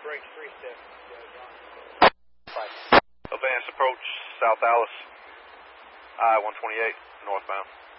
Brakes 3 step. Advanced approach, South Alice, I-128, northbound.